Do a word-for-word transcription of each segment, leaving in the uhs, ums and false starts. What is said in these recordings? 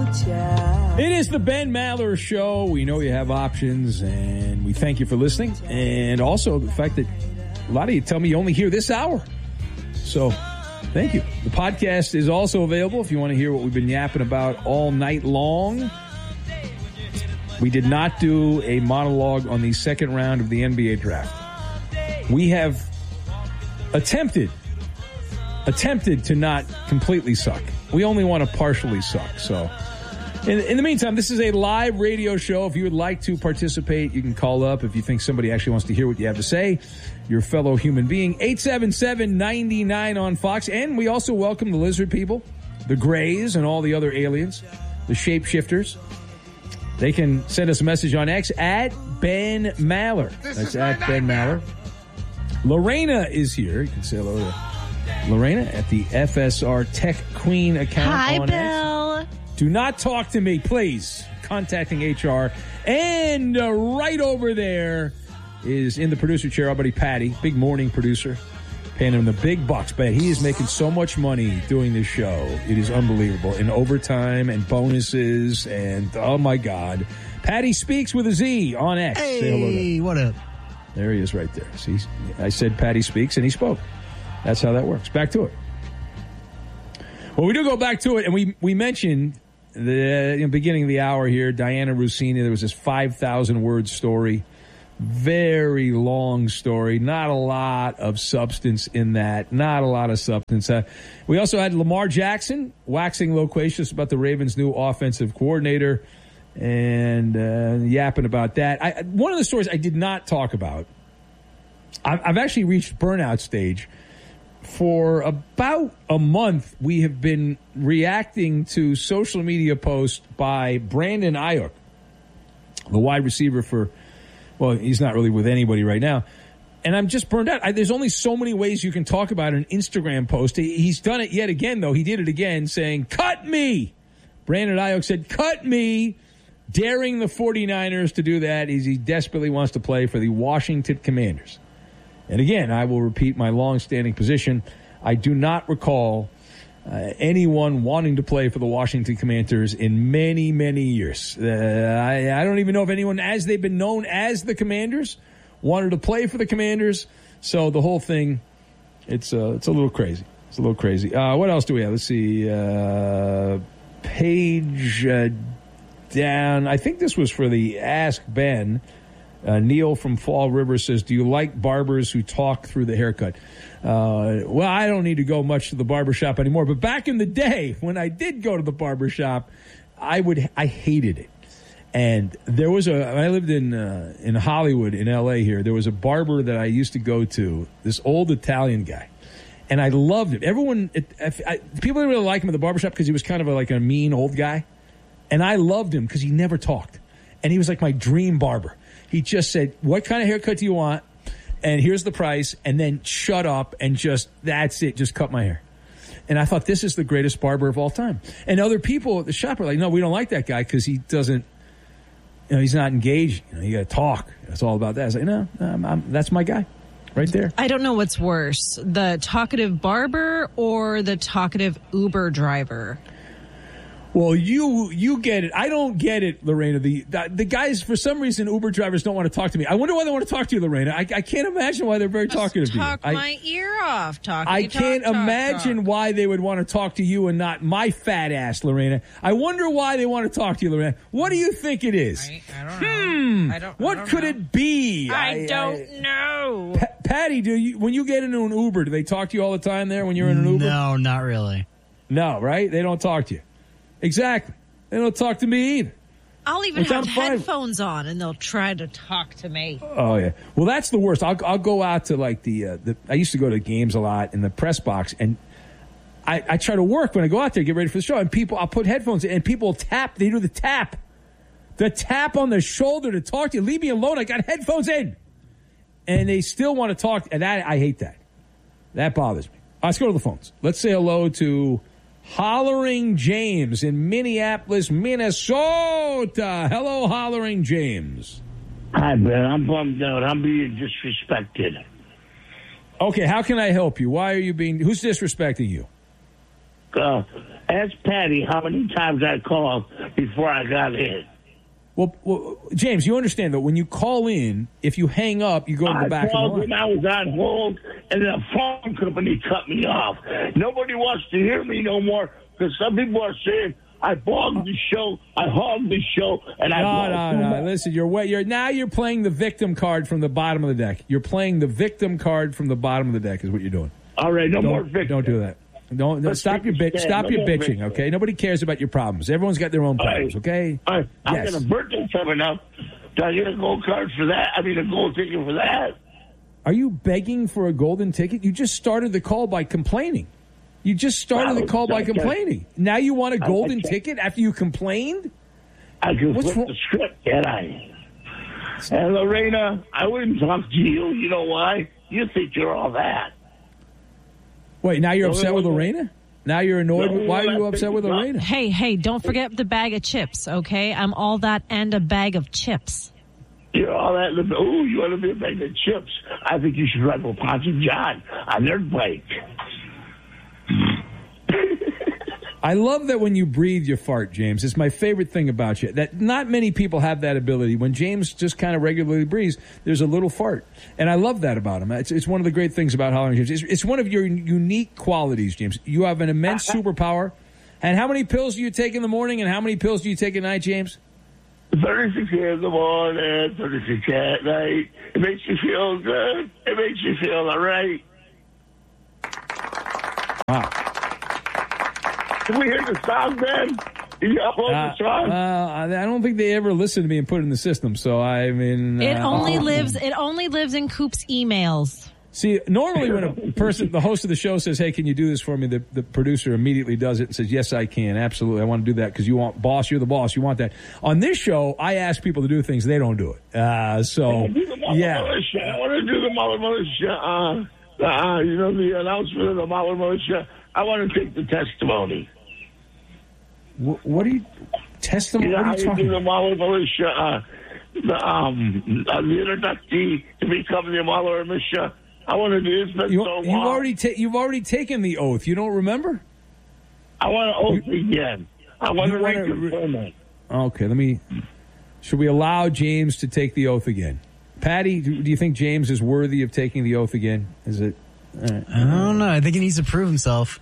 It is the Ben Maller Show. We know you have options, and we thank you for listening. And also the fact that a lot of you tell me you only hear this hour. So, thank you. The podcast is also available if you want to hear what we've been yapping about all night long. We did not do a monologue on the second round of the N B A draft. We have attempted, attempted to not completely suck. We only want to partially suck, so... In, in the meantime, this is a live radio show. If you would like to participate, you can call up if you think somebody actually wants to hear what you have to say. Your fellow human being, eight seven seven, nine nine on Fox. And we also welcome the lizard people, the grays, and all the other aliens, the shapeshifters. They can send us a message on X at Ben Maller. This That's is at my Ben nightmare. Maller. Lorena is here. You can say hello to Lorena at the F S R Tech Queen account Hi, on Bill. X. Do not talk to me, please. Contacting H R. And uh, right over there is in the producer chair, our buddy Patty, big morning producer, paying him the big bucks. But he is making so much money doing this show. It is unbelievable. In overtime and bonuses and, oh, my God. Patty Speaks with a Z on X. Hey, Say hello to what up? There he is right there. See, I said Patty Speaks, and he spoke. That's how that works. Back to it. Well, we do go back to it, and we, we mentioned... The you know, beginning of the hour here, Diana Rossini, there was this five thousand word story. Very long story. Not a lot of substance in that. Not a lot of substance. Uh, we also had Lamar Jackson waxing loquacious about the Ravens' new offensive coordinator and uh, yapping about that. I, one of the stories I did not talk about, I've, I've actually reached burnout stage. For about a month, we have been reacting to social media posts by Brandon Ayuk, the wide receiver for, well, he's not really with anybody right now. And I'm just burned out. I, there's only so many ways you can talk about an Instagram post. He, he's done it yet again, though. He did it again, saying, cut me. Brandon Ayuk said, cut me, daring the 49ers to do that as he desperately wants to play for the Washington Commanders. And again, I will repeat my long-standing position. I do not recall uh, anyone wanting to play for the Washington Commanders in many, many years. Uh, I, I don't even know if anyone, as they've been known as the Commanders, wanted to play for the Commanders. So the whole thing, it's uh, it's a little crazy. It's a little crazy. Uh, what else do we have? Let's see. Uh, page uh, down. I think this was for the Ask Ben. Uh, Neil from Fall River says, do you like barbers who talk through the haircut? Uh, well, I don't need to go much to the barbershop anymore. But back in the day, when I did go to the barbershop, I would, I hated it. And there was a, I lived in, uh, in Hollywood, in L A here. There was a barber that I used to go to, this old Italian guy. And I loved him. Everyone, it, I, people didn't really like him at the barbershop because he was kind of a, like a mean old guy. And I loved him because he never talked. And he was like my dream barber. He just said, what kind of haircut do you want? And here's the price. And then shut up and just, that's it. Just cut my hair. And I thought, this is the greatest barber of all time. And other people at the shop are like, no, we don't like that guy because he doesn't, you know, he's not engaged. You know, you got to talk. It's all about that. I was like, no, I'm, I'm, that's my guy right there. I don't know what's worse, the talkative barber or the talkative Uber driver. Well, you you get it. I don't get it, Lorena. The, the the guys, for some reason, Uber drivers don't want to talk to me. I wonder why they want to talk to you, Lorena. I, I can't imagine why they're very Just talkative to you. talk I, my ear off. Talk. I talk, can't talk, imagine talk. why they would want to talk to you and not my fat ass, Lorena. I wonder why they want to talk to you, Lorena. What do you think it is? I, I don't know. Hmm. I don't, what I don't could know. it be? I, I don't I, know. Pa- Patty, do you when you get into an Uber, do they talk to you all the time there when you're in an Uber? No, not really. No, right? They don't talk to you. Exactly. They don't talk to me either. I'll even Which have I'm fine. headphones on, and they'll try to talk to me. Oh yeah. Well, that's the worst. I'll I'll go out to like the uh, the. I used to go to games a lot in the press box, and I I try to work when I go out there, get ready for the show, and people I'll put headphones in, and people tap. They do the tap, the tap on the shoulder to talk to you. Leave me alone. I got headphones in, and they still want to talk. And that I hate that. That bothers me. All right, let's go to the phones. Let's say hello to Hollering James in Minneapolis, Minnesota. Hello, Hollering James. Hi, Ben. I'm bummed out. I'm being disrespected. Okay, how can I help you? Why are you being... Who's disrespecting you? Uh, Ask Patty how many times I called before I got in. Well, well, James, you understand that when you call in, if you hang up, you go to the I back of the called line. when I was on hold, and the phone company cut me off. Nobody wants to hear me no more because some people are saying I bogged the show, I hogged the show, and I. No, no, no. Listen, you're way, you're now you're playing the victim card from the bottom of the deck. You're playing the victim card from the bottom of the deck is what you're doing. All right, no don't, more victim. Don't do that. Don't, don't stop your bitch. Stop no your bitching. victim. Okay, nobody cares about your problems. Everyone's got their own problems. Right. Okay. All right. I Yes. got a birthday coming up. Do I get a gold card for that? I mean, a gold ticket for that? Are you begging for a golden ticket? You just started the call by complaining. You just started the call by complaining. Now you want a golden ticket after you complained? I can What's flip wrong? the script, can't I? And Lorena, I wouldn't talk to you. You know why? You think you're all that. Wait, now you're No, upset no, with no. Lorena? Now you're annoyed? No, with, why are no, you I upset think with it's not. Lorena? Hey, hey, don't forget the bag of chips, okay? I'm all that and a bag of chips. You're all that. Oh, you want to be a bag of chips? I think you should ride with Ponce and John on their bike. I love that when you breathe, you fart, James. It's my favorite thing about you. That not many people have that ability. When James just kind of regularly breathes, there's a little fart. And I love that about him. It's, it's one of the great things about Hollering James. It's, it's one of your unique qualities, James. You have an immense superpower. And how many pills do you take in the morning and how many pills do you take at night, James? thirty-six in the morning, thirty-six at night. It makes you feel good. It makes you feel all right. Wow. Did we hear the song, Ben? Did you upload Uh, the song? uh, I don't think they ever listened to me and put it in the system. So, I mean... It uh, only lives it only lives in Coop's emails. See, normally when a person, the host of the show says, hey, can you do this for me? The, the producer immediately does it and says, yes, I can. Absolutely. I want to do that because you want, boss, you're the boss. You want that. On this show, I ask people to do things. They don't do it. Uh, so, yeah. Militia. I want to do the Mahler Militia. Uh, uh, you know, the announcement of the Mahler Militia. I want to take the testimony. What, what are you, testimony? You know What how are you you talking do the about? Mahler Militia, uh, the, um, uh, the inductee to become the Mahler Militia. I want to do this. Been You, so you've long. already ta- you've already taken the oath. You don't remember? I want to oath again. I want you to wanna reconfirm it. Okay, let me, should we allow James to take the oath again? Patty, do, do you think James is worthy of taking the oath again? Is it? All right. I don't know. I think he needs to prove himself.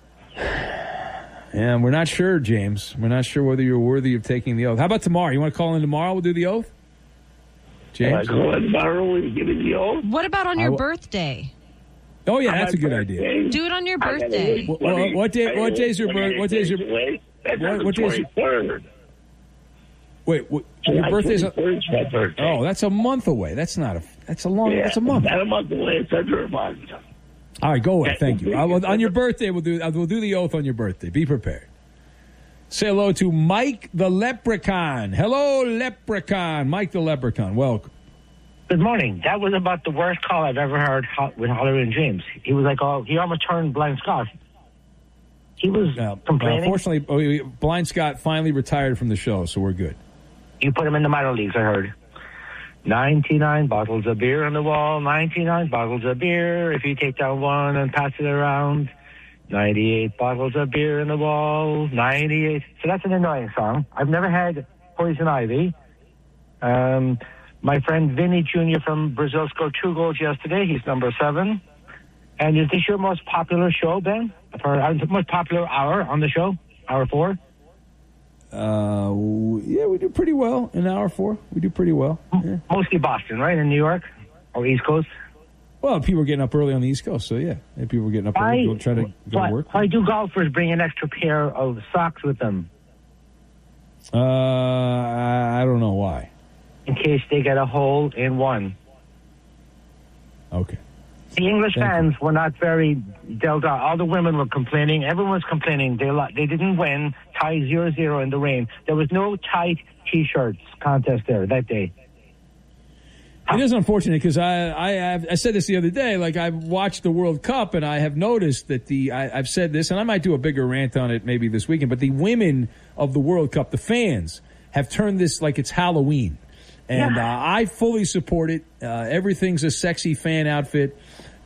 Yeah, we're not sure, James. We're not sure whether you're worthy of taking the oath. How about tomorrow? You want to call in tomorrow? We'll do the oath? Can I James? go in tomorrow and give it the oath? What about on I your w- birthday? Oh, yeah, On that's a my good idea. birthday? Do it on your I gotta birthday. wait What- twenty- what day- I gotta what day's your wait birth- what day's your- twenty-eight days away. That's what- on the what day's your- twenty-third. Wait, what, your July birthday's... A, twenty-third's my birthday. oh, that's a month away. That's not a... That's a long... Yeah, That's a month. Not a month away. It's under a month. All right, go away. Okay. Thank you. I will, on your birthday, we'll do. We'll do the oath on your birthday. Be prepared. Say hello to Mike the Leprechaun. Hello, Leprechaun. Mike the Leprechaun. Welcome. Good morning. That was about the worst call I've ever heard ho- with Holler and James. He was like, oh, he almost turned Blind Scott. He was Now, complaining. unfortunately, oh, we- Blind Scott finally retired from the show, so we're good. You put him in the minor leagues, I heard. ninety-nine bottles of beer on the wall, ninety-nine bottles of beer. If you take down one and pass it around, ninety-eight bottles of beer in the wall, ninety-eight. So that's an annoying song. I've never had Poison Ivy. Um, my friend Vinny Junior from Brazil scored two goals yesterday. He's number seven. And is this your most popular show, Ben? For uh, the most popular hour on the show? Hour four? Uh, w- yeah, we do pretty well in hour four. We do pretty well. Yeah. Mostly Boston, right? In New York? Or East Coast? Well, people are getting up early on the East Coast, so yeah, yeah people are getting up early. Go try to go why, to work. why do golfers bring an extra pair of socks with them? Uh, I I don't know why. In case they get a hole in one. Okay. The English Thank fans were not very dealt out. All the women were complaining. Everyone was complaining. They lo- they didn't win. Tie zero zero in the rain. There was no tight T-shirts contest there that day. It is unfortunate because I I, have, I said this the other day. Like, I've watched the World Cup and I have noticed that the I, I've said this, and I might do a bigger rant on it maybe this weekend. But the women of the World Cup, the fans, have turned this like it's Halloween, and Yeah. uh, I fully support it. Uh, everything's a sexy fan outfit.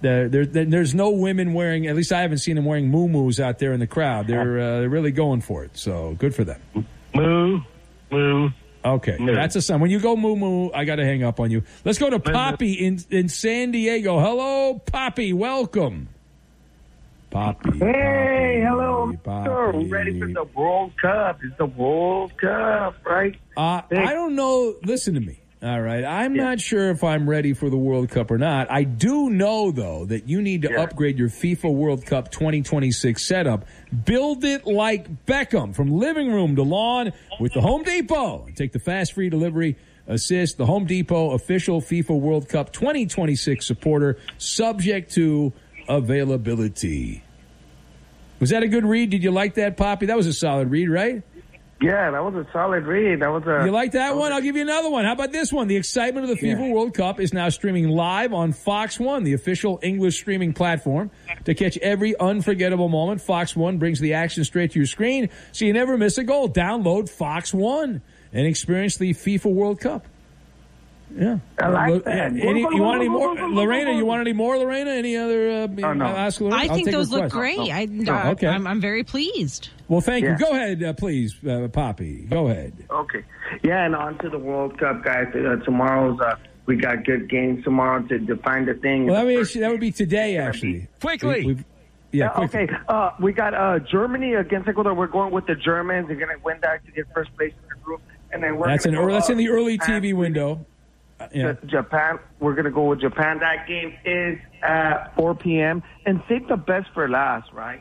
there, there, there's no women wearing. At least I haven't seen them wearing moo-moos out there in the crowd. They're uh, they're really going for it. So good for them. Moo, moo. Okay, moo. That's a sign. When you go moo-moo, I got to hang up on you. Let's go to Poppy in in San Diego. Hello, Poppy. Welcome. Poppy. Hey, Poppy, hello. Poppy. Sir, ready for the World Cup. It's the World Cup, right? Uh, I don't know. Listen to me. All right. I'm Yeah. not sure if I'm ready for the World Cup or not. I do know, though, that you need to Yeah. upgrade your FIFA World Cup twenty twenty-six setup. Build it like Beckham, from living room to lawn with the Home Depot. Take the fast free delivery assist. The Home Depot official FIFA World Cup twenty twenty-six supporter, subject to availability. Was that a good read? Did you like that, Poppy? That was a solid read, right? Yeah, that was a solid read. That was a. You like that one? I'll give you another one. How about this one? The excitement of the FIFA Yeah. World Cup is now streaming live on Fox One, the official English streaming platform. To catch every unforgettable moment, Fox One brings the action straight to your screen so you never miss a goal. Download Fox One and experience the FIFA World Cup. Yeah. I like Lo- that. Any, you want any more? Lorena, you want any more, Lorena? Any other? Uh, Oh, no. I'll ask Lorena? I I'll think take those look requests. great. I, Oh, uh, okay. I'm, I'm very pleased. Well, thank Yeah. you. Go ahead, uh, please, uh, Poppy. Go ahead. Okay. Yeah, and on to the World Cup, guys. Uh, tomorrow's, uh, we got good games tomorrow to define the thing. Well, that would, that would be today, actually. Quickly. We- we've- yeah, Yeah, quickly. okay. Uh, we got uh, Germany against Ecuador. We're going with the Germans. They're going to win that to get first place in the group. And then we're That's an gonna early, go, that's in the uh, early T V Japan. window. Uh, yeah. J- Japan. We're going to go with Japan. That game is at four p.m. And save the best for last, right?